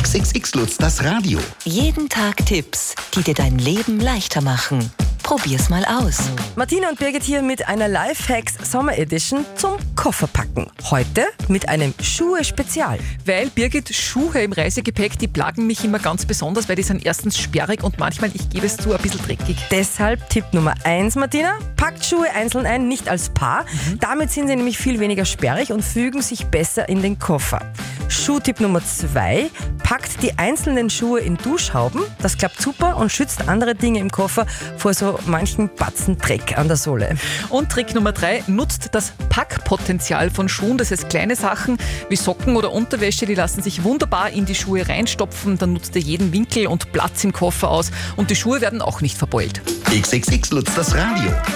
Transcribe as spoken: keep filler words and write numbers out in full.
X X X Lutz, das Radio. Jeden Tag Tipps, die dir dein Leben leichter machen. Probier's mal aus. Martina und Birgit hier mit einer Lifehacks Sommer Edition zum Kofferpacken. Heute mit einem Schuhe-Spezial. Weil, Birgit, Schuhe im Reisegepäck, die plagen mich immer ganz besonders, weil die sind erstens sperrig und manchmal, ich gebe es zu, ein bisschen dreckig. Deshalb Tipp Nummer eins, Martina, packt Schuhe einzeln ein, nicht als Paar. Mhm. Damit sind sie nämlich viel weniger sperrig und fügen sich besser in den Koffer. Schuhtipp Nummer zwei, packt die einzelnen Schuhe in Duschhauben. Das klappt super und schützt andere Dinge im Koffer vor so manchen Batzen Dreck an der Sohle. Und Trick Nummer drei, nutzt das Packpotenzial von Schuhen. Das heißt, kleine Sachen wie Socken oder Unterwäsche, die lassen sich wunderbar in die Schuhe reinstopfen. Dann nutzt ihr jeden Winkel und Platz im Koffer aus und die Schuhe werden auch nicht verbeult. X X X Lutz, das Radio.